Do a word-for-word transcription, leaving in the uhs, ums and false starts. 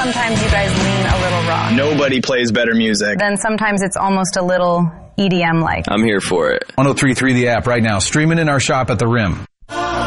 sometimes you guys lean a little rock. Nobody plays better music. Then sometimes it's almost a little E D M-like. I'm here for it. one oh three point three The App right now, streaming in our shop at the Rim.